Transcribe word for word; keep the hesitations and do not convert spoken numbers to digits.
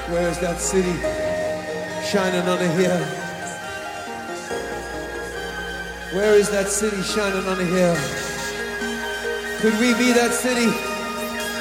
Where is that city shining on a hill? Where is that city shining on a hill? Could we be that city?